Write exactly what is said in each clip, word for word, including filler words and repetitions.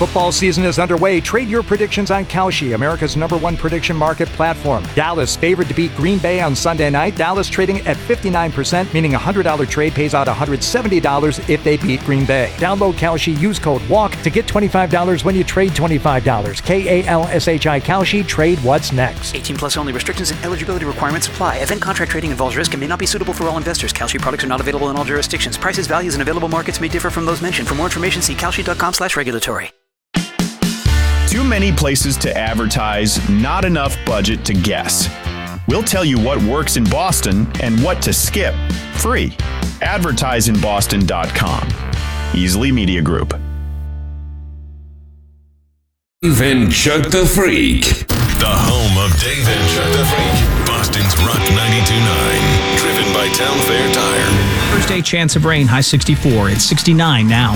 Football season is underway. Trade your predictions on Kalshi, America's number one prediction market platform. Dallas favored to beat Green Bay on Sunday night. Dallas trading at fifty-nine percent, meaning a one hundred dollars trade pays out one hundred seventy dollars if they beat Green Bay. Download Kalshi, use code WALK to get twenty-five dollars when you trade twenty-five dollars. K A L S H I Kalshi, trade what's next. eighteen plus only. Restrictions and eligibility requirements apply. Event contract trading involves risk and may not be suitable for all investors. Kalshi products are not available in all jurisdictions. Prices, values, and available markets may differ from those mentioned. For more information, see kalshi.com slash regulatory. Too many places to advertise, not enough budget to guess. We'll tell you what works in Boston and what to skip. Free. advertise in boston dot com. Easily Media Group. Dave and Chuck the Freak. The home of Dave and Chuck the Freak. Boston's Rock ninety-two point nine. Driven by Town Fair Tire. Thursday, chance of rain, high sixty-four. It's sixty-nine now.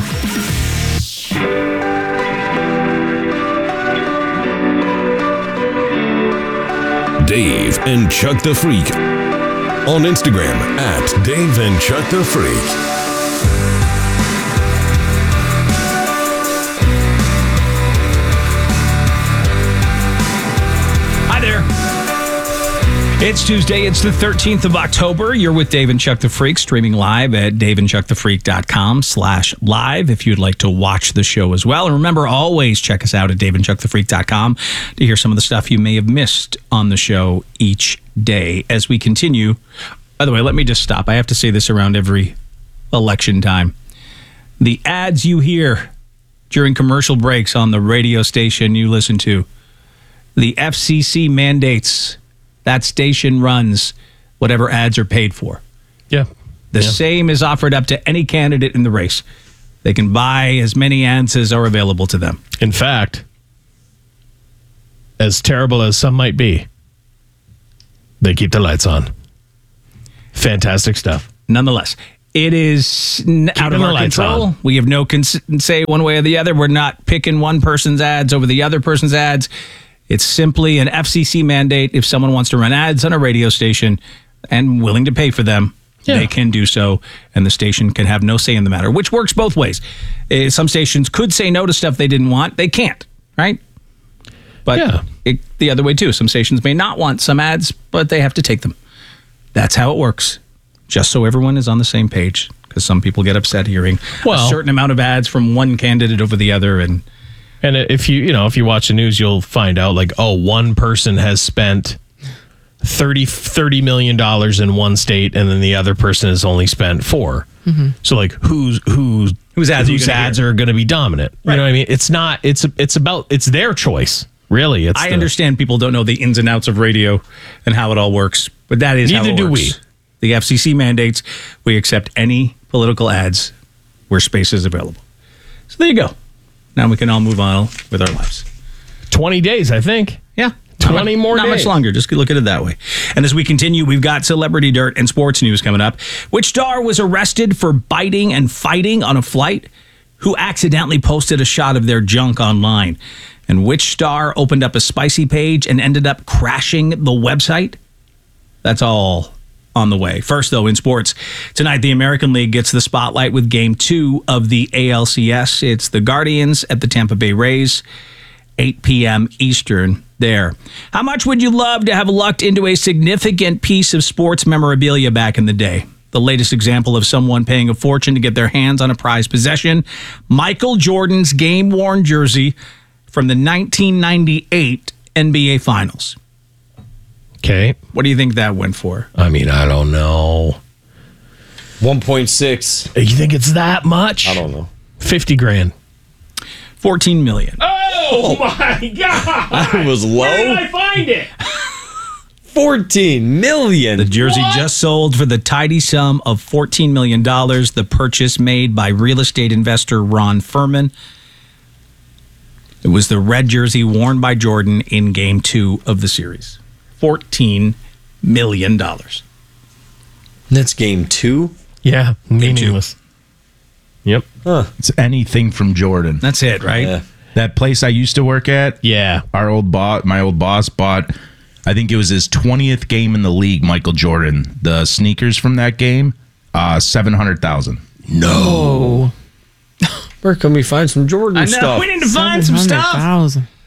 Dave and Chuck the Freak. On Instagram at Dave and Chuck the Freak. Hi there. It's Tuesday. It's the thirteenth of October. You're with Dave and Chuck the Freak, streaming live at dave and chuck the freak dot com slash live if you'd like to watch the show as well. And remember, always check us out at dave and chuck the freak dot com to hear some of the stuff you may have missed on the show each day as we continue. By the way, let me just stop. I have to say this around every election time. The ads you hear during commercial breaks on the radio station you listen to, the F C C mandates that station runs whatever ads are paid for. Yeah. The yeah. same is offered up to any candidate in the race. They can buy as many ads as are available to them. In fact, as terrible as some might be, they keep the lights on. Fantastic stuff. Nonetheless, it is n- out of the our lights control. on. We have no cons- say one way or the other. We're not picking one person's ads over the other person's ads. It's simply an F C C mandate. If someone wants to run ads on a radio station and willing to pay for them, yeah. they can do so, and the station can have no say in the matter, which works both ways. Uh, some stations could say no to stuff they didn't want. They can't, right? But yeah. it, the other way, too. Some stations may not want some ads, but they have to take them. That's how it works, just so everyone is on the same page, because some people get upset hearing well, a certain amount of ads from one candidate over the other, and And if you, you know, if you watch the news, you'll find out like, oh, one person has spent thirty million dollars in one state, and then the other person has only spent four. Mm-hmm. So like, who's who's whose ads, whose are, you ads are going to be dominant? Right. You know what I mean? It's not. It's it's about. It's their choice. Really. It's I the, understand people don't know the ins and outs of radio and how it all works, but that is Neither how it do works. we. The F C C mandates we accept any political ads where space is available. So there you go. Now we can all move on with our lives. twenty days, I think. Yeah. twenty not, more not days. Not much longer. Just look at it that way. And as we continue, we've got celebrity dirt and sports news coming up. Which star was arrested for biting and fighting on a flight? Who accidentally posted a shot of their junk online? And which star opened up a spicy page and ended up crashing the website? That's all on the way. First, though, in sports, tonight the American League gets the spotlight with Game two of the A L C S. It's the Guardians at the Tampa Bay Rays, eight p.m. Eastern there. How much would you love to have lucked into a significant piece of sports memorabilia back in the day? The latest example of someone paying a fortune to get their hands on a prized possession, Michael Jordan's game-worn jersey from the nineteen ninety-eight N B A Finals. Okay. What do you think that went for? I mean, I don't know. one point six. You think it's that much? I don't know. fifty grand. fourteen million. Oh, my God. That was low. Where did I find it? fourteen million. The jersey What? just sold for the tidy sum of fourteen million dollars. The purchase made by real estate investor Ron Furman. It was the red jersey worn by Jordan in game two of the series. fourteen million dollars. That's game two? Yeah, meaningless. Yep. Huh. It's anything from Jordan. That's it, right? Yeah. That place I used to work at, Yeah. our old boss, my old boss bought, I think it was his twentieth game in the league, Michael Jordan. The sneakers from that game, uh, seven hundred thousand dollars. No. Where can we find some Jordan I know. stuff? We need to find some stuff. seven hundred thousand.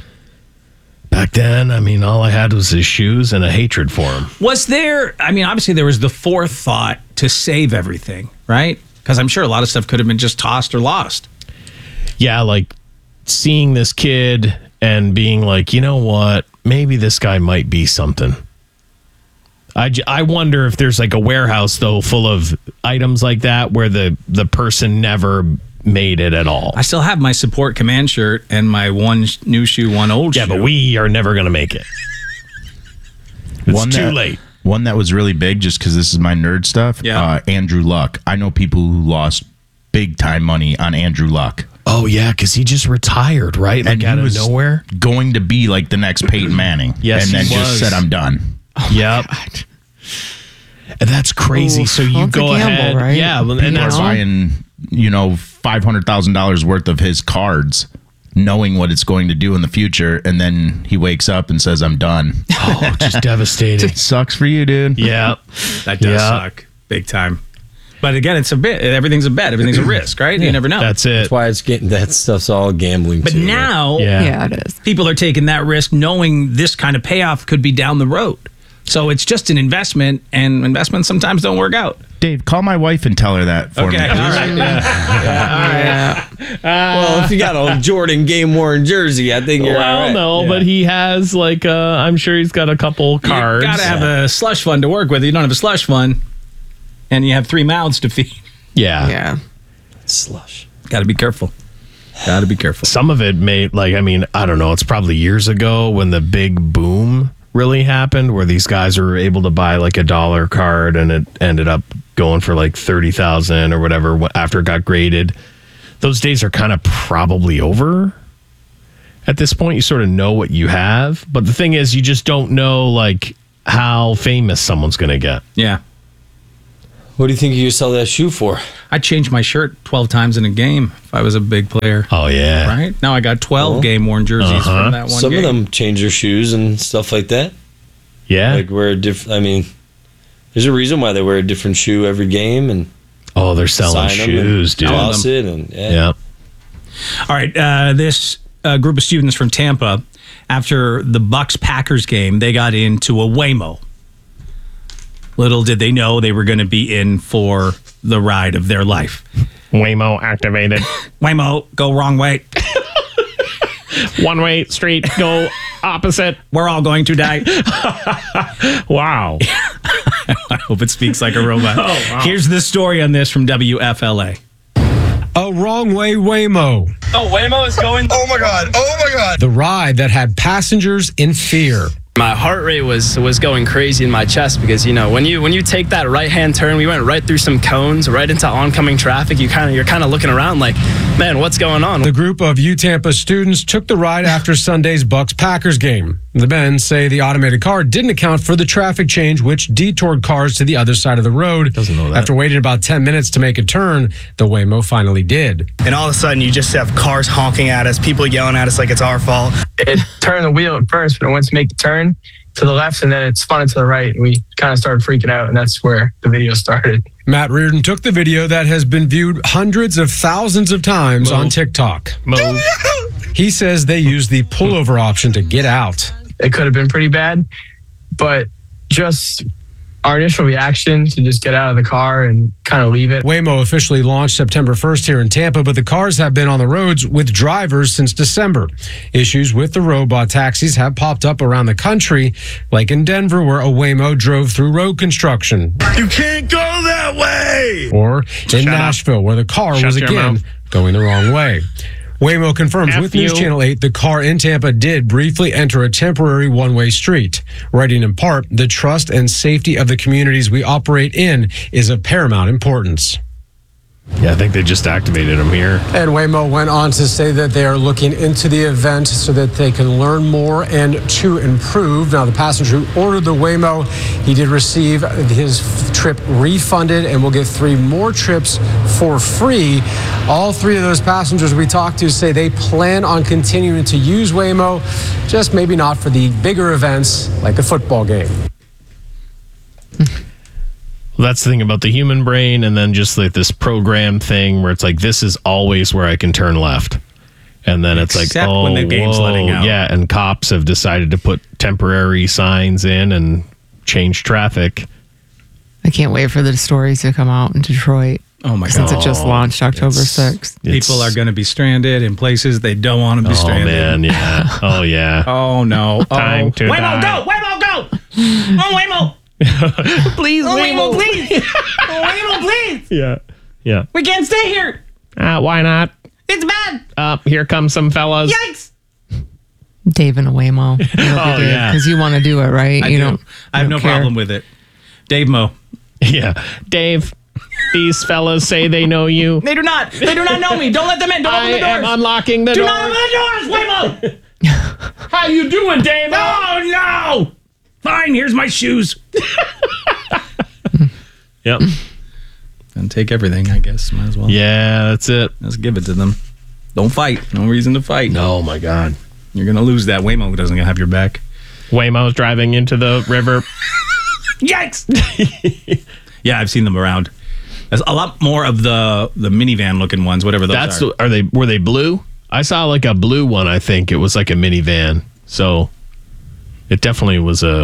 Back then, I mean, all I had was his shoes and a hatred for him. Was there, I mean, obviously there was the forethought to save everything, right? Because I'm sure a lot of stuff could have been just tossed or lost. Yeah, like seeing this kid and being like, you know what? Maybe this guy might be something. I, j- I wonder if there's like a warehouse, though, full of items like that where the, the person never made it at all. I still have my support command shirt and my one sh- new shoe, one old yeah, shoe. but we are never going to make it. It's One too that- late. One that was really big, just because this is my nerd stuff. Yeah. Uh, Andrew Luck. I know people who lost big time money on Andrew Luck. Oh, yeah, because he just retired, right? Like And out he of was nowhere. going to be like the next Peyton Manning. Yes, and then he just was. said, I'm done. Yep. And that's crazy. Ooh, so you well, it's a go gamble, ahead. right? Yeah. well, You And People that's are buying, you know, five hundred thousand dollars worth of his cards, knowing what it's going to do in the future. And then he wakes up and says, I'm done. oh, just devastating. Sucks for you, dude. Yeah. That does Yeah. suck big time. But again, it's a bit, everything's a bet. Everything's a risk, right? You never know. That's it. That's why it's getting that stuff's all gambling. but too, right? now, Yeah. Yeah, it is. people are taking that risk knowing this kind of payoff could be down the road. So it's just an investment, and investments sometimes don't work out. Dave, call my wife and tell her that for Okay, me. all right. Yeah. well, if you got a Jordan game worn jersey, I think you're Well, all right. no, but he has like uh I'm sure he's got a couple cards. You gotta have a slush fund to work with. You don't have a slush fund, and you have three mouths to feed. yeah. Yeah. Slush. Gotta be careful. Gotta be careful. Some of it made like I mean I don't know. It's probably years ago when the big boom really happened, where these guys were able to buy like a dollar card, and it ended up going for like thirty thousand or whatever wh- after it got graded. Those days are kind of probably over. At this point, you sort of know what you have, but the thing is, you just don't know like how famous someone's going to get. Yeah. What do you think you sell that shoe for? I'd change my shirt twelve times in a game if I was a big player. Oh yeah, Right? Now I got twelve Cool. game worn jerseys Uh-huh. from that one Some game. of them change their shoes and stuff like that. yeah. Like wear a different. I mean, there's a reason why they wear a different shoe every game and oh, they're selling sign 'em and shoes, dude. toss it and yeah. Yeah. All right, uh, this uh, group of students from Tampa, after the Bucks-Packers game, they got into a Waymo. Little did they know they were going to be in for the ride of their life. Waymo activated. Waymo, go wrong way. One way street, go opposite. We're all going to die. Wow. I hope it speaks like a robot. Here's the story on this from W F L A. A wrong way Waymo. Oh, Waymo is going. Oh my God. Oh my God. The ride that had passengers in fear. My heart rate was was going crazy in my chest because you know when you when you take that right hand turn, we went right through some cones, right into oncoming traffic. You kind of you're kind of looking around like, man, what's going on? The group of U Tampa students took the ride after Sunday's Bucks-Packers game. The men say the automated car didn't account for the traffic change, which detoured cars to the other side of the road. Doesn't know that. After waiting about ten minutes to make a turn, the Waymo finally did. And all of a sudden, you just have cars honking at us, people yelling at us like it's our fault. It turned the wheel at first, but it went to make the turn to the left, and then it spun it to the right. And we kind of started freaking out, and that's where the video started. Matt Reardon took the video that has been viewed hundreds of thousands of times on TikTok. Move. He says they used the pullover option to get out. It could have been pretty bad, but just our initial reaction to just get out of the car and kind of leave it. Waymo officially launched September first here in Tampa, but the cars have been on the roads with drivers since December. Issues with the robot taxis have popped up around the country, like in Denver, where a Waymo drove through road construction. You can't go that way! Or in Shut Nashville, up. where the car Shut was your again mouth. going the wrong way. Waymo confirms F with News you. Channel eight the car in Tampa did briefly enter a temporary one-way street, writing in part, the trust and safety of the communities we operate in is of paramount importance. Yeah, I think they just activated them here. And Waymo went on to say that they are looking into the event so that they can learn more and to improve. Now, the passenger who ordered the Waymo, he did receive his trip refunded and will get three more trips for free. All three of those passengers we talked to say they plan on continuing to use Waymo, just maybe not for the bigger events like a football game. That's the thing about the human brain, and then just like this program thing where it's like, this is always where I can turn left. And then it's Except like, oh, when the game's whoa, letting out. yeah, and cops have decided to put temporary signs in and change traffic. I can't wait for the stories to come out in Detroit. Oh my god! Since it just launched October sixth. People are going to be stranded in places they don't want to be Oh stranded. man, yeah. Oh yeah. Oh no. Time oh. to Waymo, die. go! Waymo, go! Oh, Waymo! Please, Oh, Waymo. Waymo, please! Oh, Waymo, please! Yeah. Yeah. We can't stay here! Uh, why not? It's bad! Uh, here come some fellas. Yikes! Dave and a Waymo. Oh, yeah. Because you want to do it, right? I you do. don't. I have you no don't care. problem with it. Dave Mo. Yeah. Dave, these fellas say they know you. They do not. They do not know me. Don't let them in. Don't I open the doors. am unlocking the do door. not open the doors, Waymo! How you doing, Dave? Oh, no! Fine, here's my shoes. Yep. And take everything, I guess. Might as well. Yeah, that's it. Let's give it to them. Don't fight. No reason to fight. Oh my God. You're going to lose that. Waymo doesn't have your back. Waymo's driving into the river. Yikes! Yeah, I've seen them around. There's a lot more of the the minivan looking ones, whatever those That's are. the, are they were they blue? I saw like a blue one. I think it was like a minivan. So it definitely was a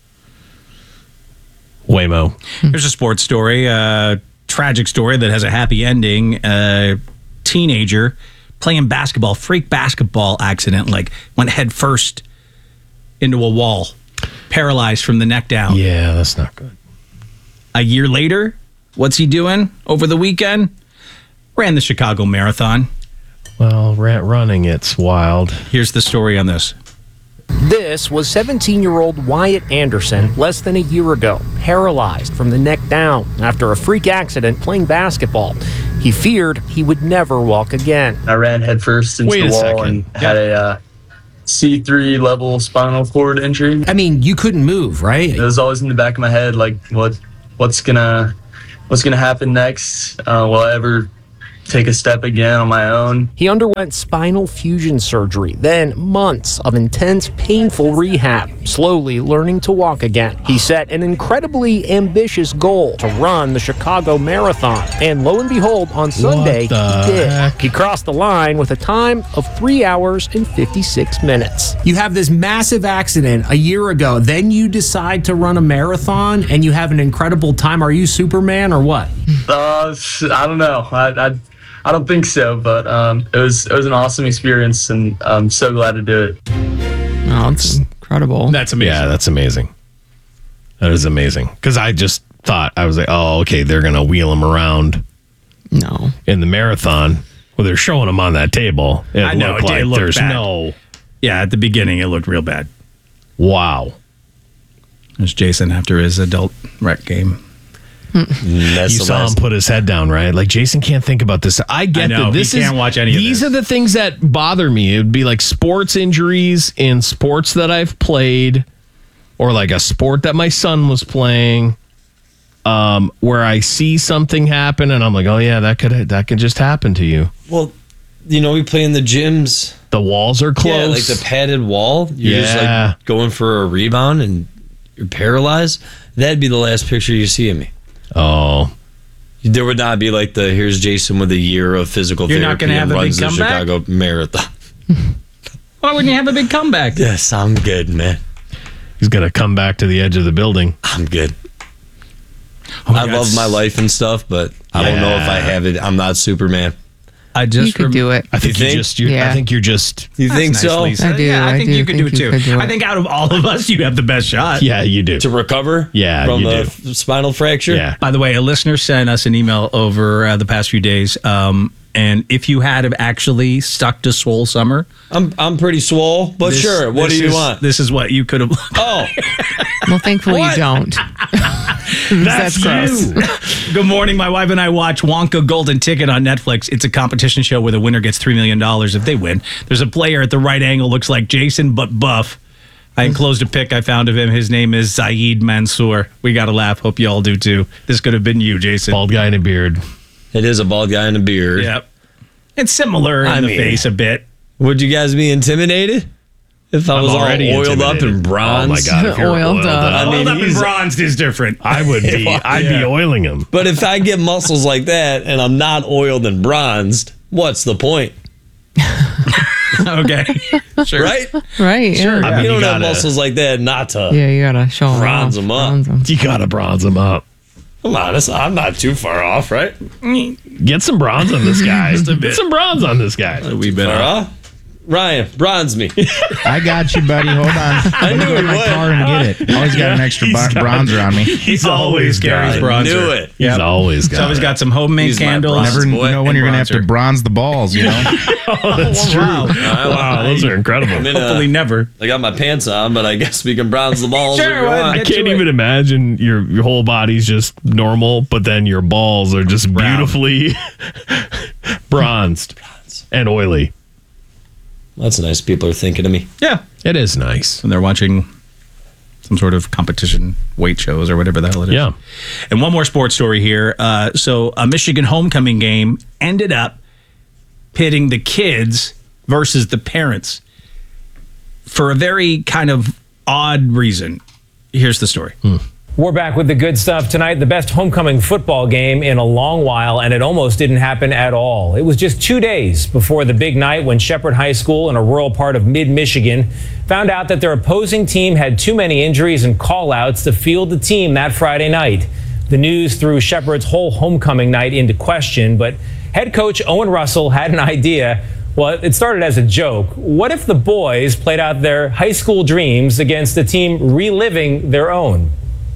Waymo. Here's a sports story, a tragic story that has a happy ending. A teenager playing basketball, freak basketball accident, like went head first into a wall, paralyzed from the neck down. Yeah, that's not good. A year later, what's he doing over the weekend? Ran the Chicago Marathon. Well, running it's wild. Here's the story on this. This was seventeen-year-old Wyatt Anderson less than a year ago, paralyzed from the neck down after a freak accident playing basketball. He feared he would never walk again. I ran headfirst into Wait the a wall second. and had a uh, C three level spinal cord injury. I mean, you couldn't move, right? It was always in the back of my head, like what, what's gonna, what's gonna happen next? Uh, will I ever take a step again on my own? He underwent spinal fusion surgery, then months of intense, painful rehab, slowly learning to walk again. He set an incredibly ambitious goal to run the Chicago Marathon, and lo and behold, on Sunday, the he did. heck? He crossed the line with a time of three hours and fifty-six minutes. You have this massive accident a year ago, then you decide to run a marathon and you have an incredible time. Are you Superman or what? Uh, I don't know. I, I, I don't think so, but um, it was it was an awesome experience, and I'm so glad to do it. Oh, it's incredible. That's amazing. Yeah, that's amazing. That is amazing. Because I just thought, I was like, oh, okay, they're going to wheel him around. No. In the marathon. Well, they're showing him on that table. It I know, looked it did like look there's bad. no. Yeah, at the beginning, it looked real bad. Wow. There's Jason after his adult rec game. You saw him put his head down, right? Like, Jason can't think about this. I get I know, that this he is can't watch any of these this. are the things that bother me. It would be like sports injuries in sports that I've played, or like a sport that my son was playing, um, where I see something happen and I'm like, oh yeah, that could that could just happen to you. Well, you know, we play in the gyms. The walls are close. Yeah, like the padded wall. You're just Yeah. like going for a rebound and you're paralyzed. That'd be the last picture you see of me. Oh. There would not be like the here's Jason with a year of physical You're not therapy gonna have and a big runs the comeback? Chicago Marathon. Why wouldn't you have a big comeback? Yes, I'm good, man. He's gonna come back to the edge of the building. I'm good. Oh my I God. love my life and stuff, but I don't know if I have it. I'm not Superman. I just You could do it. I think You you, think? just. You're, Yeah. I think you're just. You That's think nice, so? Lisa. I do, Yeah, I, I think do you could think do it you too. could do I it. think out of all of us, you have the best shot. Yeah, you do. To recover? Yeah, from you the do. f- spinal fracture? Yeah. By the way, a listener sent us an email over uh, the past few days. Um, and if you had have actually stuck to Swole Summer, I'm I'm pretty swole, but this- sure. What this do you is- want? This is what you could have. Oh, Well, thankfully you don't. That's gross. Good morning. My wife and I watch Wonka Golden Ticket on Netflix. It's a competition show where the winner gets three million dollars if they win. There's a player at the right angle, looks like Jason, but buff. I enclosed a pic I found of him. His name is Zaid Mansour. We got to laugh. Hope you all do too. This could have been you, Jason. Bald guy in a beard. it is a bald guy in a beard. Yep. It's similar in I the mean- face a bit. Would you guys be intimidated If I I'm was all already oiled up intimidated. and bronzed. Oh my god, if you're Oiled oiled, up. up, I mean, Oiled up and he's- bronzed is different. I would be. I'd be Yeah. oiling him. But if I get muscles like that and I'm not oiled and bronzed, what's the point? Okay. Sure. Right? Right. Sure. Yeah. I mean, you don't you have gotta- muscles like that not to Yeah, you gotta show them. bronze them up. You gotta bronze him up. Come on, that's, I'm not too far off, right? Get some bronze on this guy. Get some bronze on this guy. We been Far off. off? Ryan, bronze me. I got you, buddy. Hold on. I Let me knew go he to my would. car and get it. Always got an extra He's bo- got- bronzer on me. He's always carries I bronzer. knew it. He's always He's got. always it. got some homemade He's my candles. bronze Never boy know when and you're gonna have to bronzer. bronze the balls. You know. Oh, that's true. wow. Wow, those are incredible. I'm in a- Hopefully never. I got my pants on, but I guess we can bronze the balls. Sure, if you well, want. I Get can't to it. even imagine your your whole body's just normal, but then your balls are just Brown. beautifully bronzed and oily. That's nice. People are thinking of me. Yeah. It is nice. When they're watching some sort of competition weight shows or whatever the hell it is. Yeah. And one more sports story here. Uh, so a Michigan homecoming game ended up pitting the kids versus the parents for a very kind of odd reason. Here's the story. We're back with the good stuff tonight. The best homecoming football game in a long while, and it almost didn't happen at all. It was just two days before the big night when Shepherd High School in a rural part of mid-Michigan found out that their opposing team had too many injuries and call-outs to field the team that Friday night. The news threw Shepherd's whole homecoming night into question, but head coach Owen Russell had an idea. Well, it started as a joke. What if the boys played out their high school dreams against a team reliving their own?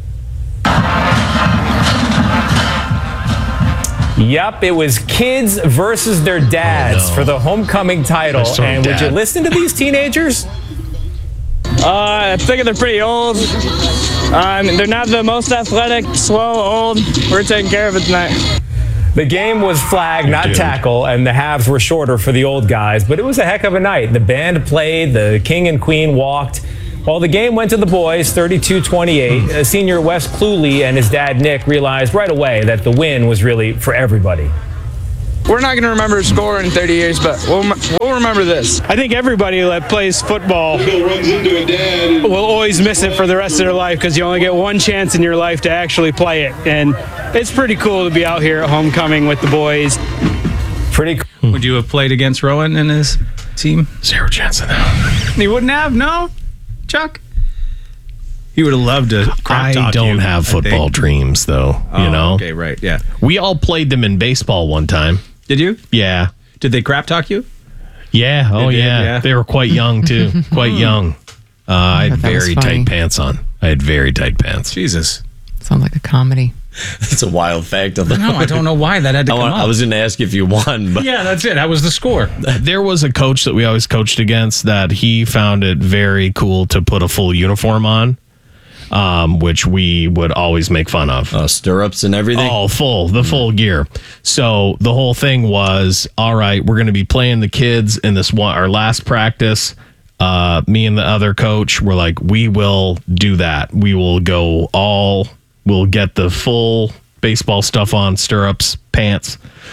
Yep, it was kids versus their dads Oh, no. for the homecoming title. There's some And would you dad. listen to these teenagers? Uh, I think they're pretty old. Um, they're not the most athletic, slow, old. We're taking care of it tonight. The game was flag, not Dude. tackle, and the halves were shorter for the old guys, but it was a heck of a night. The band played, the king and queen walked. While the game went to the boys, thirty-two twenty-eight, uh, senior Wes Cluley and his dad Nick realized right away that the win was really for everybody. We're not going to remember a score in thirty years, but we'll, we'll remember this. I think everybody that plays football will always miss it for the rest of their life because you only get one chance in your life to actually play it. And it's pretty cool to be out here at homecoming with the boys. Pretty cool. Would you have played against Rowan and his team? Zero chance of that. He wouldn't have, no? Chuck? He would have loved to crap I talk don't you, have I think. football dreams, though. you Oh, know, Okay, right, yeah. we all played them in baseball one time. Did you? Yeah. Did they crap talk you? Yeah. Oh, did, yeah. yeah. They were quite young, too. quite young. Uh, I had thought that was very funny. tight pants on. I had very tight pants. Jesus. Sounds like a comedy. That's a wild fact. Of the No, I don't know why that had to I, come want, up. I was going to ask if you won, but yeah, that's it. That was the score. There was a coach that we always coached against that he found it very cool to put a full uniform on, um, which we would always make fun of. uh, stirrups and everything. Oh, full, the full gear. So the whole thing was, all right, we're going to be playing the kids in this one, our last practice. Uh, me and the other coach were like, we will do that. We will go all, we'll get the full baseball stuff on, stirrups, pants.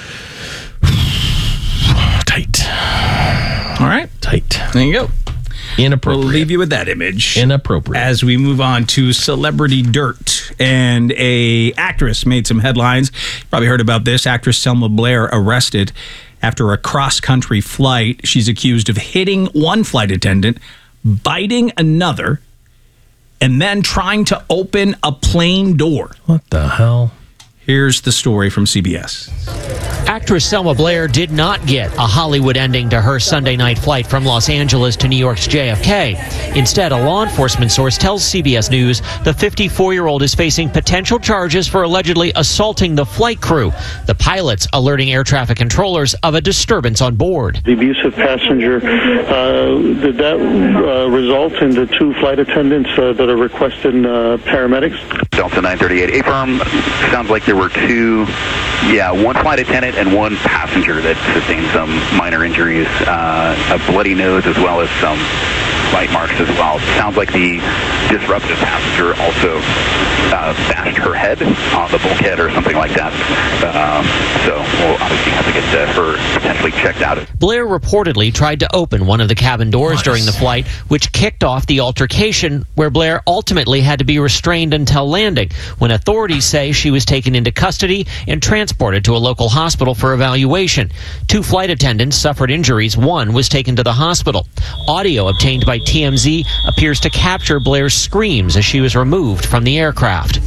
Tight. All right. Tight. There you go. Inappropriate. We'll leave you with that image. Inappropriate. As we move on to celebrity dirt, and a actress made some headlines. You probably heard about this. Actress Selma Blair arrested after a cross-country flight. She's accused of hitting one flight attendant, biting another, and then trying to open a plane door. What the hell? Here's the story from C B S. Actress Selma Blair did not get a Hollywood ending to her Sunday night flight from Los Angeles to New York's J F K. Instead, a law enforcement source tells C B S News the fifty-four-year-old is facing potential charges for allegedly assaulting the flight crew. The pilots alerting air traffic controllers of a disturbance on board. The abusive passenger, uh, did that uh, result in the two flight attendants uh, that are requesting uh, paramedics? Delta nine thirty-eight. A-firm, sounds like there were two, yeah, one flight attendant and one passenger that sustained some minor injuries, uh, a bloody nose as well as some bite marks as well. Sounds like the disruptive passenger also uh, bashed her head on the bulkhead or something like that. Um, so we'll obviously have to get uh, her potentially checked out. Blair reportedly tried to open one of the cabin doors during the flight, which kicked off the altercation, where Blair ultimately had to be restrained until landing, when authorities say she was taken into custody and transported to a local hospital for evaluation. Two flight attendants suffered injuries. One was taken to the hospital. Audio obtained by T M Z appears to capture Blair's screams as she was removed from the aircraft.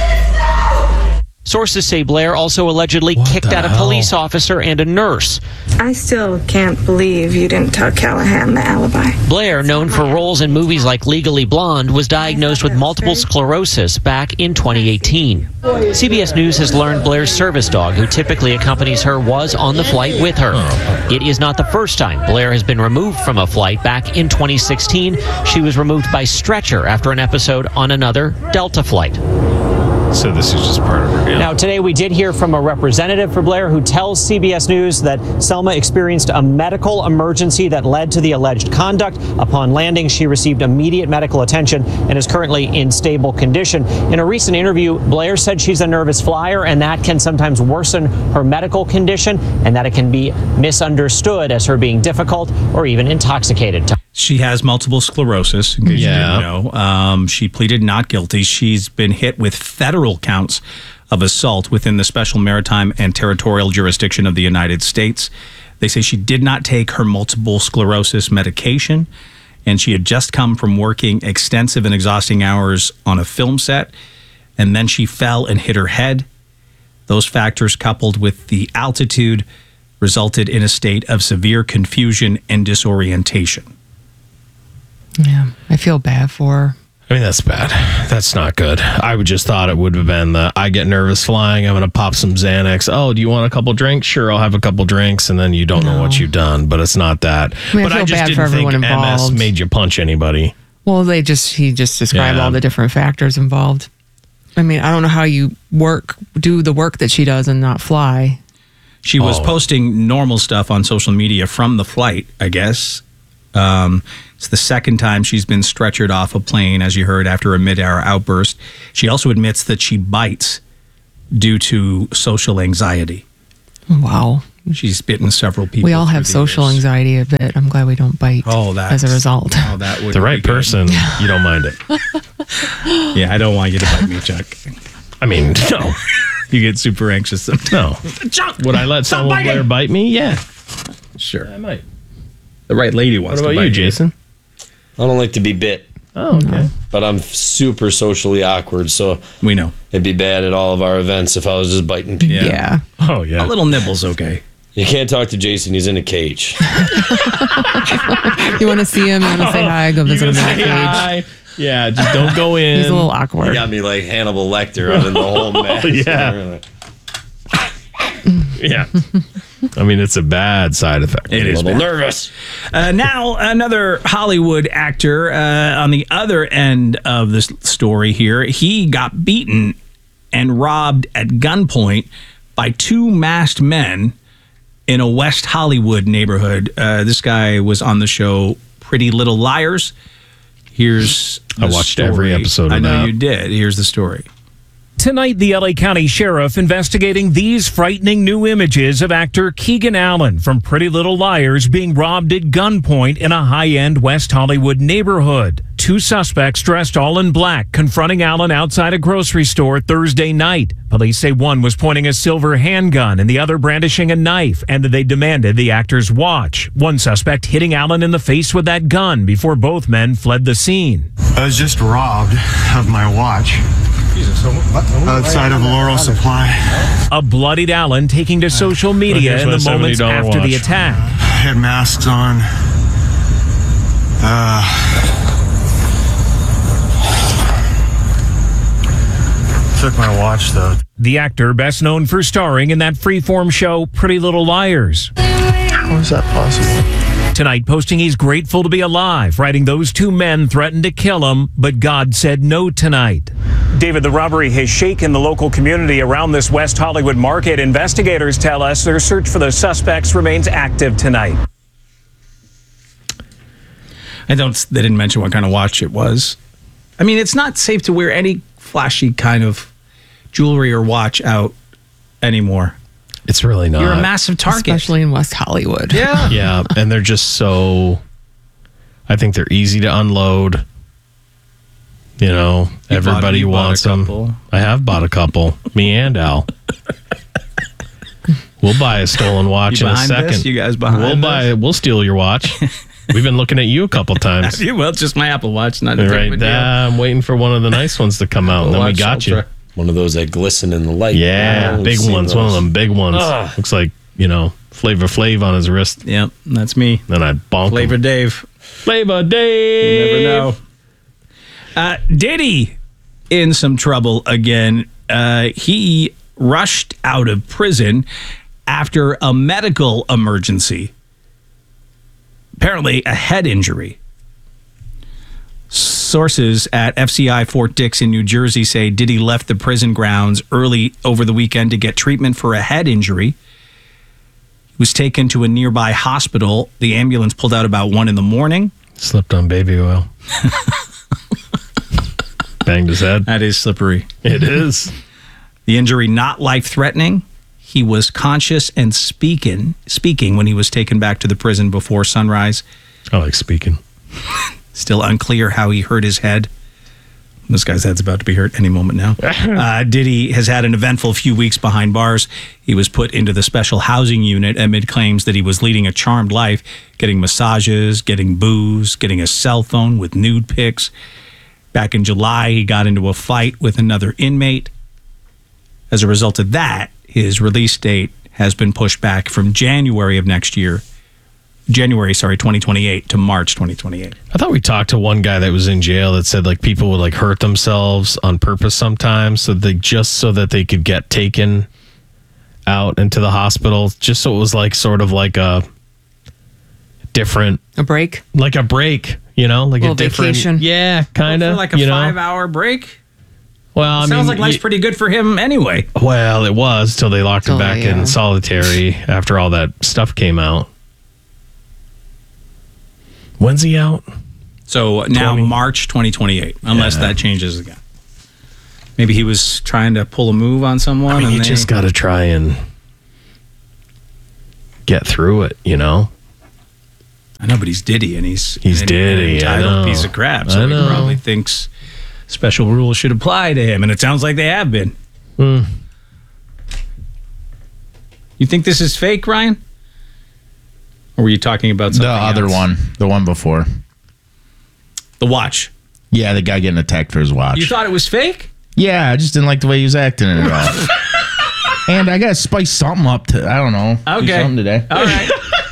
Sources say Blair also allegedly what kicked out a hell? police officer and a nurse. I still can't believe you didn't tell Callahan the alibi. Blair, known for roles in movies like Legally Blonde, was diagnosed with multiple sclerosis back in twenty eighteen. C B S News has learned Blair's service dog, who typically accompanies her, was on the flight with her. It is not the first time Blair has been removed from a flight. Back in twenty sixteen, she was removed by stretcher after an episode on another Delta flight. So this is just part of her deal. Now, today we did hear from a representative for Blair who tells C B S News that Selma experienced a medical emergency that led to the alleged conduct. Upon landing, she received immediate medical attention and is currently in stable condition. In a recent interview, Blair said she's a nervous flyer and that can sometimes worsen her medical condition and that it can be misunderstood as her being difficult or even intoxicated. She has multiple sclerosis, in case Yeah. you didn't know. Um, she pleaded not guilty. She's been hit with federal counts of assault within the special maritime and territorial jurisdiction of the United States. They say she did not take her multiple sclerosis medication, and she had just come from working extensive and exhausting hours on a film set, and then she fell and hit her head. Those factors, coupled with the altitude, resulted in a state of severe confusion and disorientation. Yeah, I feel bad for her. I mean, that's bad. That's not good. I would just thought it would have been the I get nervous flying. I'm going to pop some Xanax. Oh, do you want a couple drinks? Sure, I'll have a couple drinks. And then you don't No. know what you've done. But it's not that. I mean, I but I feel just bad didn't for think everyone M S involved. made you punch anybody. Well, they just he just described Yeah. all the different factors involved. I mean, I don't know how you work, do the work that she does and not fly. She was Oh. posting normal stuff on social media from the flight, I guess. Um, it's the second time she's been stretchered off a plane, as you heard, after a mid-air outburst. She also admits that she bites due to social anxiety. Wow. She's bitten several people. We all through have the social years. anxiety a bit. I'm glad we don't bite Oh, that as a result. Oh, that would The right be good. person, you don't mind it. Yeah, I don't want you to bite me, Chuck. I mean, no. You get super anxious sometimes. No. Chuck, Would I let stop someone biting! Blair bite me? Yeah. Sure. I might. The right lady wants What to about bite you, Jason? I don't like to be bit, Oh, okay. but I'm super socially awkward, so We know. it'd be bad at all of our events if I was just biting people. Yeah. Yeah. Oh, yeah. A little nibble's okay. You can't talk to Jason; he's in a cage. You want to see him? You want to say hi? Go visit him in the Say cage. hi. Yeah, just don't go in. He's a little He awkward. got me like Hannibal Lecter out in the whole mess. yeah. Yeah. I mean, it's a bad side effect. It A is little bad. nervous. Uh, now, another Hollywood actor uh, on the other end of this story here. He got beaten and robbed at gunpoint by two masked men in a West Hollywood neighborhood. Uh, this guy was on the show Pretty Little Liars. Here's I the watched every story. episode of I know that. you did. Here's the story. Tonight, the L A County Sheriff investigating these frightening new images of actor Keegan Allen from Pretty Little Liars being robbed at gunpoint in a high-end West Hollywood neighborhood. Two suspects dressed all in black confronting Allen outside a grocery store Thursday night. Police say one was pointing a silver handgun and the other brandishing a knife, and that they demanded the actor's watch. One suspect hitting Allen in the face with that gun before both men fled the scene. I was just robbed of my watch outside of Laurel Supply. A bloodied Allen taking to social media here's in my the moments seventy dollar after the watch. attack. Had masks on. Uh, took my watch though. The actor best known for starring in that freeform show Pretty Little Liars. How is that possible? Tonight posting he's grateful to be alive, writing those two men threatened to kill him, but God said no tonight. David, the robbery has shaken the local community around this West Hollywood market. Investigators tell us their search for the suspects remains active tonight. I don't. They didn't mention what kind of watch it was. I mean, it's not safe to wear any flashy kind of jewelry or watch out anymore. It's really not. You're a massive target, especially in West Hollywood. Yeah, yeah, and they're just so. I think they're easy to unload. You know, You everybody bought- you bought wants a them. couple. I have bought a couple. Me and Al. We'll buy a stolen watch You in a behind second. this? You guys behind We'll buy. We'll steal your watch. We've been looking at you a couple times. well, it's just my Apple Watch, not a Right different deal. there. I'm waiting for one of the nice ones to come out, and then we Watch got you. Ultra. One of those that glisten in the light. Yeah, I've big seen ones. One of those. them big ones. Ugh. Looks like, you know, Flavor Flav on his wrist. Yep, that's me. Then I bonk Flavor him. Dave. Flavor Dave. You never know. Uh, Diddy in some trouble again. Uh, he rushed out of prison after a medical emergency. Apparently, a head injury. Sources at F C I Fort Dix in New Jersey say Diddy left the prison grounds early over the weekend to get treatment for a head injury. He was taken to a nearby hospital. The ambulance pulled out about one in the morning. Slipped on baby oil. Banged his head. That is slippery. It is. The injury not life-threatening. He was conscious and speaking, speaking when he was taken back to the prison before sunrise. I like speaking. Still unclear how he hurt his head. This guy's head's about to be hurt any moment now. uh, Diddy has had an eventful few weeks behind bars. He was put into the special housing unit amid claims that he was leading a charmed life, getting massages, getting booze, getting a cell phone with nude pics. Back in July, he got into a fight with another inmate. As a result of that, his release date has been pushed back from January of next year, January, sorry, twenty twenty-eight to March twenty twenty-eight. I thought we talked to one guy that was in jail that said like people would like hurt themselves on purpose sometimes, so they just so that they could get taken out into the hospital, just so it was like sort of like a different a break, like a break, you know, like Little a different vacation. yeah, kind of For like a you know? five-hour break? Well, I Sounds mean, like life's y- pretty good for him anyway. Well, it was till they locked him Till, back yeah. in solitary after all that stuff came out. When's he out? So now twenty March twenty twenty-eight, unless Yeah. that changes again. Maybe he was trying to pull a move on someone. I mean, and you they- just got to try and get through it, you know? I know, but he's Diddy, and he's He's an, Diddy, an I entitled know. piece of crap. So I he know. probably thinks special rules should apply to him, and it sounds like they have been. Hmm. You think this is fake, Ryan? Or were you talking about something The other else? one, the one before. The watch. Yeah, the guy getting attacked for his watch. You thought it was fake? Yeah, I just didn't like the way he was acting at all. And I gotta spice something up to, I don't know. do Okay. something today. All right.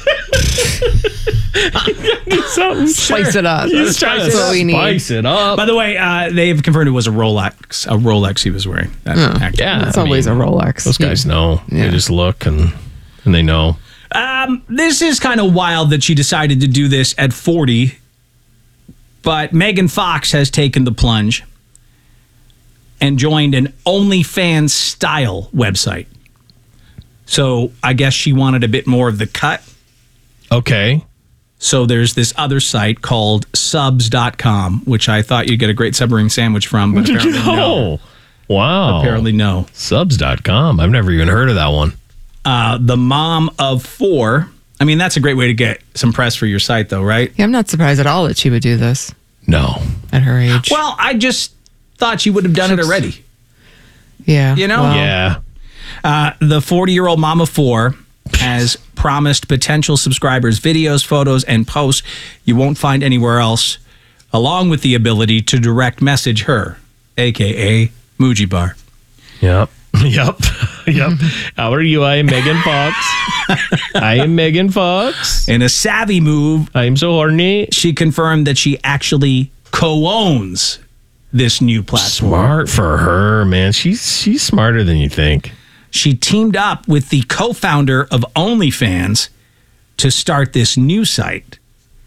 Something. Spice it up. He's trying to That's what we need. spice it up. By the way, uh, they've confirmed it was a Rolex. A Rolex he was wearing. That Oh. actor. Yeah, It's I always mean, a Rolex. Those guys know. Yeah. They just look and and they know. Um, this is kind of wild that she decided to do this at forty, but Megan Fox has taken the plunge and joined an OnlyFans style website. So I guess she wanted a bit more of the cut. Okay. So there's this other site called subs dot com, which I thought you'd get a great submarine sandwich from, but apparently no. No. Wow. Apparently no. Subs dot com. I've never even heard of that one. Uh, the mom of four. I mean, that's a great way to get some press for your site, though, right? Yeah, I'm not surprised at all that she would do this No. at her age. Well, I just thought she would have done it already. yeah. You know? well, Yeah. Uh, the forty-year-old mom of four has promised potential subscribers videos, photos, and posts you won't find anywhere else, along with the ability to direct message her, a k a. Muji Bar. Yep. Yep. Yep. How are you? I am Megan Fox. I am Megan Fox. In a savvy move, I am so horny. she confirmed that she actually co-owns this new platform. Smart for her, man. She's she's smarter than you think. She teamed up with the co-founder of OnlyFans to start this new site.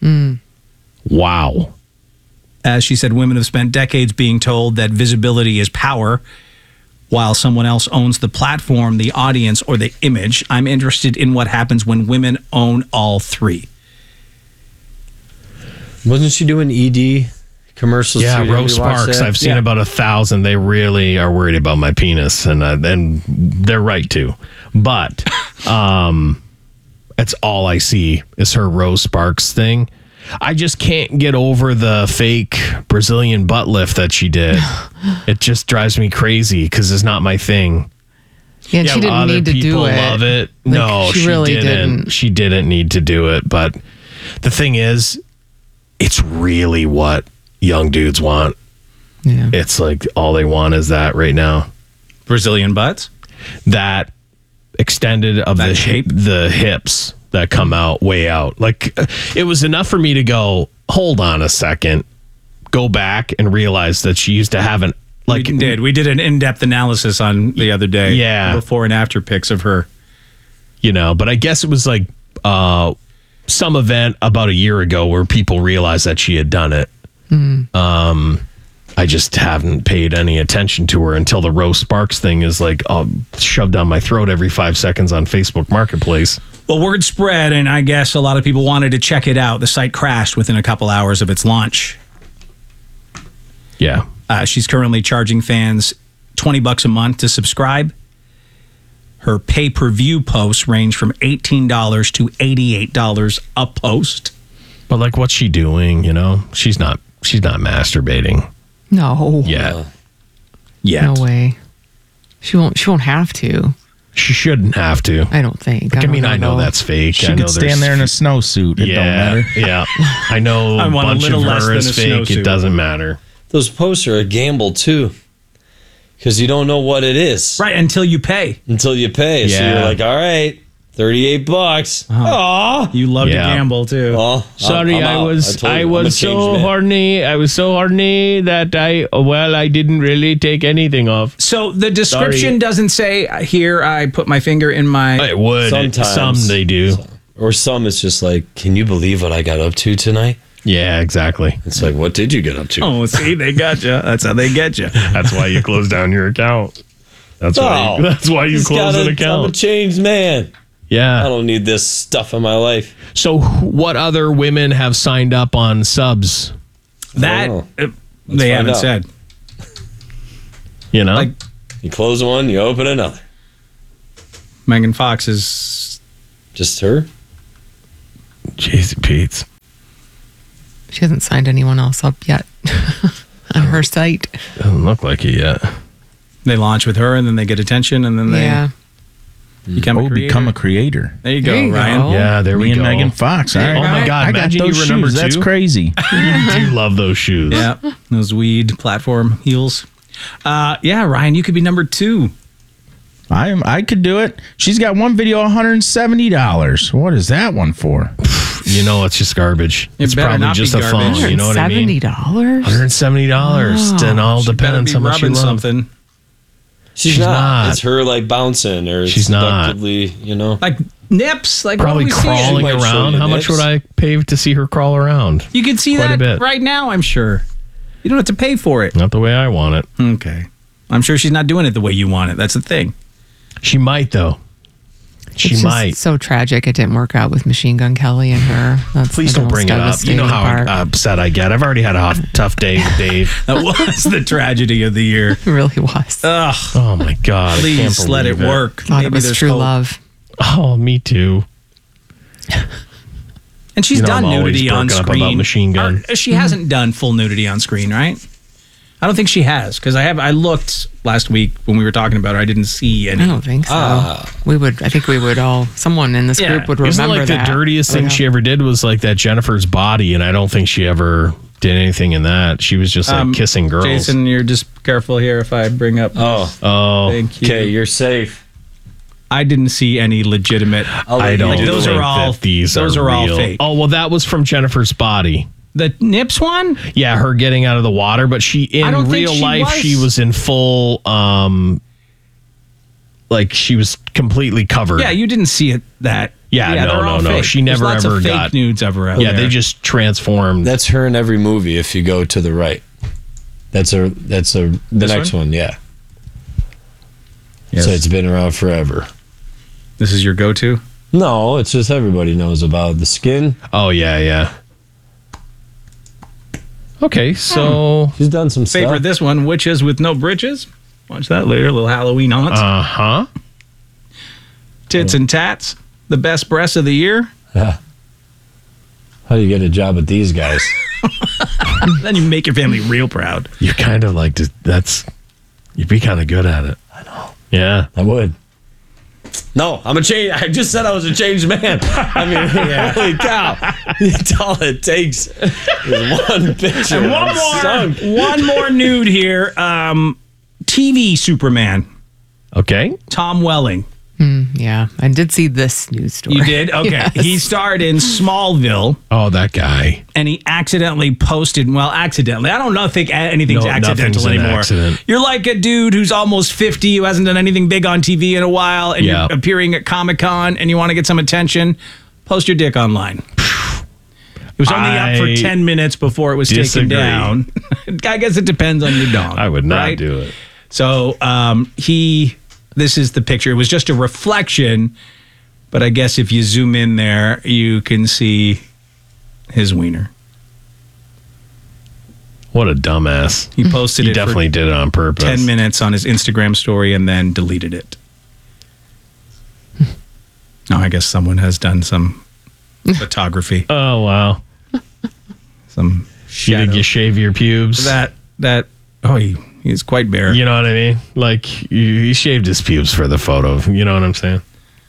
Wow. As she said, women have spent decades being told that visibility is power, while someone else owns the platform, the audience, or the image. I'm interested in what happens when women own all three. Wasn't she doing E D commercials? Yeah, too? Did Rose we watch Sparks. that? I've seen Yeah. about a thousand. They really are worried about my penis, and uh, and they're right to. But um, that's all I see is her Rose Sparks thing. I just can't get over the fake Brazilian butt lift that she did. It just drives me crazy because it's not my thing. Yeah, and she didn't other need to do people it. love it. Like, no, she she, really didn't. didn't. She didn't need to do it. But the thing is, it's really what young dudes want. Yeah. It's like all they want is that right now. Brazilian butts? That extended of That the shape? the hips that come out way out. Like it was enough for me to go, hold on a second, go back and realize that she used to have an like we did. We did an in-depth analysis on the other day. Yeah. Before and after pics of her. You know, but I guess it was like uh, some event about a year ago where people realized that she had done it. Mm. Um, I just haven't paid any attention to her until the Rose Sparks thing is like uh, shoved down my throat every five seconds on Facebook Marketplace. Well, word spread, and I guess a lot of people wanted to check it out. The site crashed within a couple hours of its launch. Yeah. Uh, she's currently charging fans twenty bucks a month to subscribe. Her pay-per-view posts range from eighteen dollars to eighty-eight dollars a post. But like, what's she doing? You know, she's not. She's not masturbating. No. Yet. Yet. No way. She won't. She won't have to. She shouldn't have to. I don't think. Like, I, don't mean, I know though. that's fake. She I know could stand there's- there in a snowsuit. It yeah, don't matter. Yeah. I know I a want a bunch little of less her than is a fake. snowsuit. It doesn't matter. Those posts are a gamble too, because you don't know what it is right until you pay. Until you pay, so Yeah. you're like, all right, thirty-eight bucks. Aw, You love Yeah. to gamble too. Well, Sorry, I'm I out. was told I, you, I'm a was changed so man. horny. I was so horny that I well I didn't really take anything off. So the description Sorry. doesn't say uh, here. I put my finger in my. It would. Sometimes. Some they do. Or some it's just like, can you believe what I got up to tonight? Yeah, exactly. It's like, what did you get up to? Oh, see, they got you. That's how they get you. That's why you close down your account. That's why. You, No. that's why you Just close gotta- an I'm a account. changed man. I Yeah. don't need this stuff in my life. So, wh- what other women have signed up on subs? That Oh. uh, Let's they find haven't out. said. You know, Like You close one, you open another. Megan Fox is. Just her? Jeez, Pete. She hasn't signed anyone else up yet on her site. Doesn't look like it yet. They launch with her, and then they get attention, and then they Yeah. become a Oh, creator. become a creator. There you go, There you Ryan. go. Yeah, there Me we and go. Megan Fox. All right. Oh my God! I got Imagine those you were number shoes. That's two. crazy. You do love those shoes. Yeah, those weed platform heels. Uh, yeah, Ryan, you could be number two. I am. I could do it. She's got one video, one hundred seventy dollars. What is that one for? You know, it's just garbage. It it's better probably not be just a phone. garbage. You know what I mean? Seventy dollars. one hundred seventy dollars. Wow. Then all She better depends be how much you rubbing love. something. She's, She's not. not. It's her like bouncing or She's not. seductively, you know. Like nips, like Probably what do we see? crawling She might show around. you How much nips. would I pay to see her crawl around? You can see Quite a that bit. right now. I'm sure. You don't have to pay for it. Not the way I want it. Okay. I'm sure she's not doing it the way you want it. That's the thing. She might though. She It's just might. so tragic. It didn't work out with Machine Gun Kelly and her. That's Please the don't most bring it up. You know devastating how part. upset I get. I've already had a hot, tough day with Dave. That was the tragedy of the year. It really was. Ugh. Oh my God! I can't Please let it believe work. Thought it Maybe was there's true hope. love. Oh, me too. And she's You know, done I'm always nudity on broken up screen. about Machine Gun. Or- she hasn't done full nudity on screen, right? I don't think she has because I have. I looked last week when we were talking about her. I didn't see any. I don't think so. Ah. We would. I think we would all. Someone in this Yeah. group would Isn't remember like that. the dirtiest thing Yeah. she ever did was like that Jennifer's body, and I don't think she ever did anything in that. She was just like Um, kissing girls. Jason, you're just careful here if I bring up. Oh, oh, Thank you. okay, you're safe. I didn't see any legitimate. I'll let I you don't. Like, do those it. are think all- that these those are, are all real. fake. Oh well, that was from Jennifer's body. The nips one? Yeah, her getting out of the water, but she I in don't think real she life was. she was in full um like she was completely covered. Yeah, you didn't see it. That. Yeah, no, they're no, all no. fake. She never There's lots ever of fake got- nudes of her out yeah, there. they just transformed. That's her in every movie. If you go to the right, that's a that's a the This next one? one. Yeah. Yes. So it's been around forever. This is your go-to. No, it's just everybody knows about the skin. Oh yeah, yeah. Okay, so she's done some Favorite stuff. this one, Witches with No Britches. Watch that later. A little Halloween haunts. Uh huh. Tits and tats. The best breasts of the year. Yeah. How do you get a job with these guys? Then you make your family real proud. You're kind of like that's. You'd be kind of good at it. I know. Yeah, I would. No, I'm a change. I just said I was a changed man. I mean, yeah. Holy cow! It's all it takes is one picture. And one more, sunk. one more nude here. Um, T V Superman. Okay. Tom Welling. Mm, yeah, I did see this news story. You did? Okay. Yes. He starred in Smallville. Oh, that guy. And he accidentally posted, well, accidentally. I don't know, think anything's No, accidental nothing's an anymore. accident. You're like a dude who's almost fifty, who hasn't done anything big on T V in a while, and Yeah. you're appearing at Comic-Con, and you want to get some attention. Post your dick online. It was only I up for ten minutes before it was disagree. taken down. I guess it depends on your dog. I would not right? do it. So um, he, this is the picture. It was just a reflection, but I guess if you zoom in there, you can see his wiener. What a dumbass. He posted he it definitely for did it on purpose. ten minutes on his Instagram story and then deleted it. Now, I guess someone has done some photography. Oh, wow. Some You shadow. did you shave your pubes? That, that, oh, he, he's quite bare. You know what I mean? Like, he he shaved his pubes for the photo. You know what I'm saying?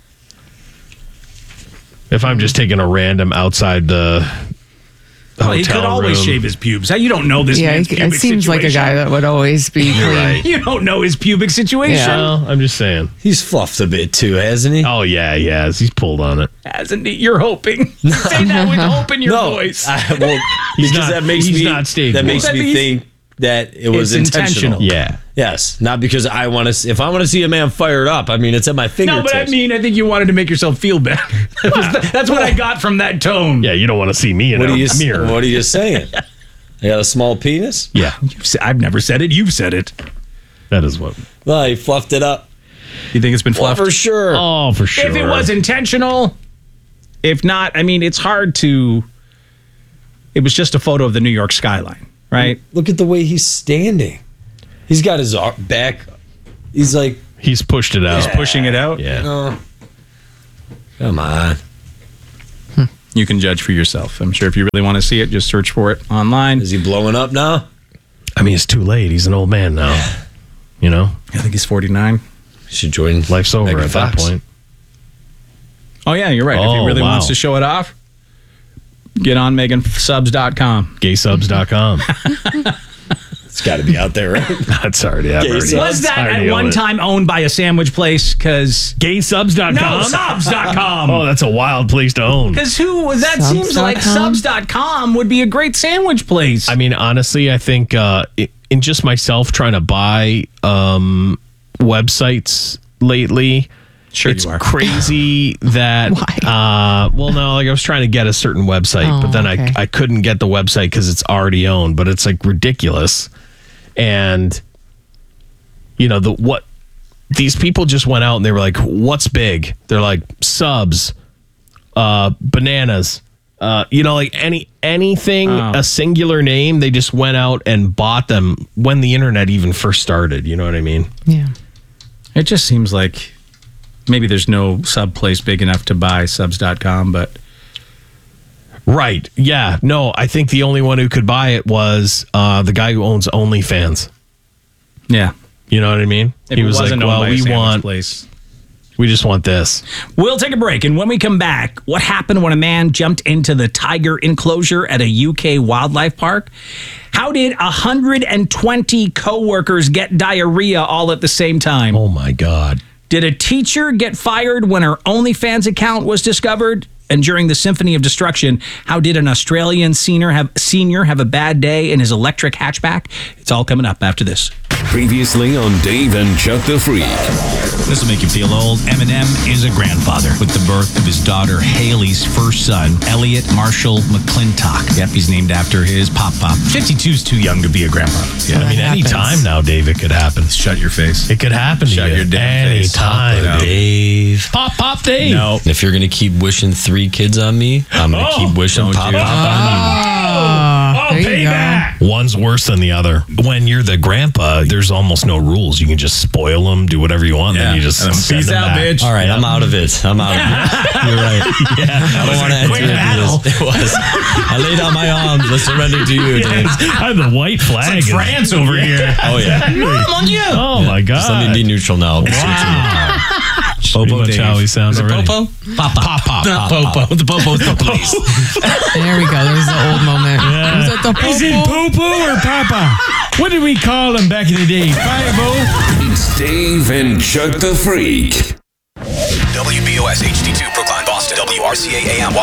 If I'm just taking a random outside the Well, he hotel could always room. shave his pubes. How you don't know this Yeah, man's it, pubic it seems like a situation. guy that would always be clean. right. You don't know his pubic situation. Yeah. Well, I'm just saying. He's fluffed a bit too, hasn't he? Oh, yeah, he has. He's pulled on it. Hasn't he? You're hoping. You say that with hope in your no, voice. I, well, He's because not- that makes he's me not staying that cool. makes That me means think that it was it's intentional. intentional. Yeah. Yes, not because I want to. If I want to see a man fired up, I mean, it's at my No, fingertips. but I mean, I think you wanted to make yourself feel better. That was the- That's what I got from that tone. Yeah, you don't want to see me in what a are you? mirror. What are you saying? I got a small penis. Yeah, You've said, I've never said it. You've said it. that is what. Well, he fluffed it up. You think it's been Well, fluffed? for sure. Oh, for sure. If it was intentional, if not, I mean, it's hard to. It was just a photo of the New York skyline, right? Look at the way he's standing. He's got his ar- back. He's like, He's pushed it out. He's pushing it out. Yeah. oh, come on. You can judge for yourself. I'm sure if you really want to see it, just search for it online. Is he blowing up now? I mean, it's too late. He's an old man now. You know, I think he's forty-nine. Should join. life's over Megan at Fox. that point. Oh, yeah, you're right. if Oh, he really wow. wants to show it off, get on Megan Subs dot com. gay subs dot com. It's got to be out there, right? That's already out. Gay already- subs. Was that I already at own one it. time owned by a sandwich place? Because gay subs dot com? No, subs dot com. Oh, that's a wild place to own. Because who? That Subs seems like dot com? subs dot com would be a great sandwich place. I mean, honestly, I think uh, i- in just myself trying to buy um, websites lately, Sure it's you are. crazy that. Uh, well, no, like I was trying to get a certain website, Oh, but then okay. I I couldn't get the website because it's already owned. But it's like ridiculous, and you know the what these people just went out and they were like, "What's big?" They're like subs, uh, bananas. Uh, you know, like any anything, Oh. a singular name, they just went out and bought them when the internet even first started. You know what I mean? Yeah. It just seems like maybe there's no sub place big enough to buy subs dot com, but Right. Yeah. No, I think the only one who could buy it was uh, the guy who owns OnlyFans. yeah. You know what I mean? If he it was like, wasn't owned well, by a we sandwich want, place. we just want this. We'll take a break, and when we come back, what happened when a man jumped into the tiger enclosure at a U K wildlife park? How did one hundred twenty coworkers get diarrhea all at the same time? Oh my God. Did a teacher get fired when her OnlyFans account was discovered? And during the Symphony of Destruction, how did an Australian senior have senior have a bad day in his electric hatchback? It's all coming up after this. Previously on Dave and Chuck the Freak. This will make you feel old. Eminem is a grandfather with the birth of his daughter Haley's first son, Elliot Marshall McClintock. Yep, he's named after his pop pop. fifty-two is too young to be a grandpa. Yeah, I mean, any time now, Dave, it could happen. Shut your face. It could happen to Shut you your damn face. anytime. Pop it out. Dave. Pop, pop, Dave. No. If you're gonna keep wishing three kids on me, I'm gonna Oh, keep wishing don't pop you. pop on you. Oh, There you go. One's worse than the other. When you're the grandpa, there's almost no rules. You can just spoil them, do whatever you want, Yeah. then you just And send peace them out, back. bitch. All right, I'm out of it. I'm out of it. You're right. Yeah, I don't want to enter into this. It was. I laid out my arms. I surrender to you, James. I have the white flag. It's like France over here. Oh, yeah. Oh, my God. Just let me be neutral now. Wow. Popo Much Dave. how he sounds Is it already. Popo? Papa. Papa. Not Popo. The Popo's the police. There we go. There's the old moment. Was it the Is it popo? Popo or Papa? What did we call him back in the day? Five-O? It's Dave and Chuck the Freak. W B O S H D two Brookline, Boston. W R C A A M